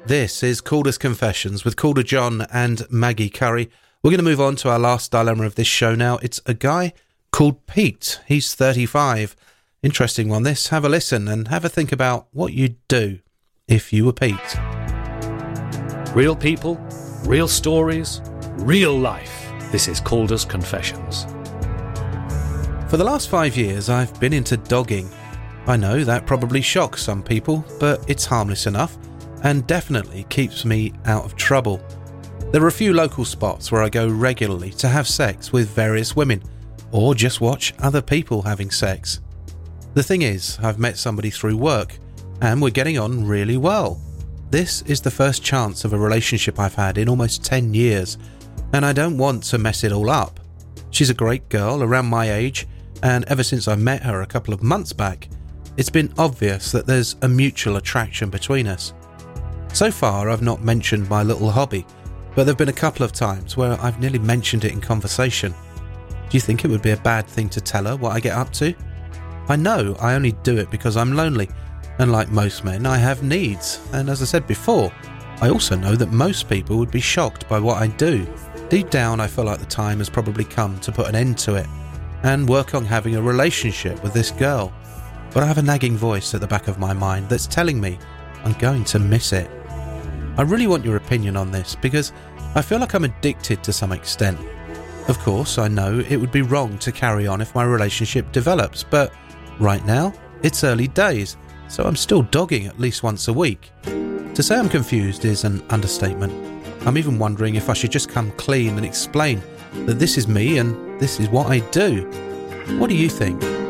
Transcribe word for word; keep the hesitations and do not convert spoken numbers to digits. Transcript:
This is Calder's Confessions with Calder John and Maggie Curry. We're going to move on to our last dilemma of this show now. It's a guy called Pete. He's thirty-five. Interesting one this. Have a listen and have a think about what you'd do if you were Pete. Real people, real stories, real life. This is Calder's Confessions. For the last five years, I've been into dogging. I know that probably shocks some people, but it's harmless enough and definitely keeps me out of trouble. There are a few local spots where I go regularly to have sex with various women, or just watch other people having sex. The thing is, I've met somebody through work, and we're getting on really well. This is the first chance of a relationship I've had in almost ten years, and I don't want to mess it all up. She's a great girl around my age, and ever since I met her a couple of months back, it's been obvious that there's a mutual attraction between us. So far, I've not mentioned my little hobby, but there have been a couple of times where I've nearly mentioned it in conversation. Do you think it would be a bad thing to tell her what I get up to? I know I only do it because I'm lonely, and like most men, I have needs, and as I said before, I also know that most people would be shocked by what I do. Deep down, I feel like the time has probably come to put an end to it, and work on having a relationship with this girl. But I have a nagging voice at the back of my mind that's telling me I'm going to miss it. I really want your opinion on this because I feel like I'm addicted to some extent. Of course, I know it would be wrong to carry on if my relationship develops, but right now, it's early days, so I'm still dogging at least once a week. To say I'm confused is an understatement. I'm even wondering if I should just come clean and explain that this is me and this is what I do. What do you think?